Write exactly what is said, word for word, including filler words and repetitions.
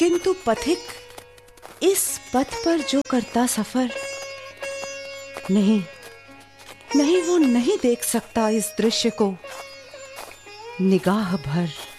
किंतु पथिक इस पथ पर जो करता सफर, नहीं नहीं वो नहीं देख सकता इस दृश्य को निगाह भर।